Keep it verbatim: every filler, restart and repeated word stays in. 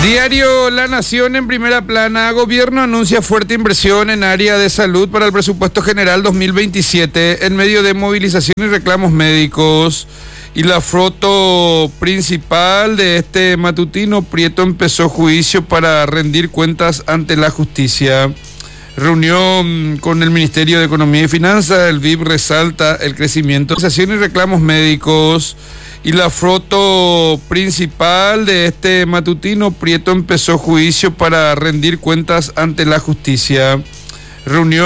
Diario La Nación en primera plana. Gobierno anuncia fuerte inversión en área de salud para el presupuesto general dos mil veintisiete en medio de movilización y reclamos médicos. Y la foto principal de este matutino: Prieto empezó juicio para rendir cuentas ante la justicia. Reunión con el Ministerio de Economía y Finanzas. El V I P resalta el crecimiento de y reclamos médicos. Y la foto principal de este matutino: Prieto empezó juicio para rendir cuentas ante la justicia. Reunión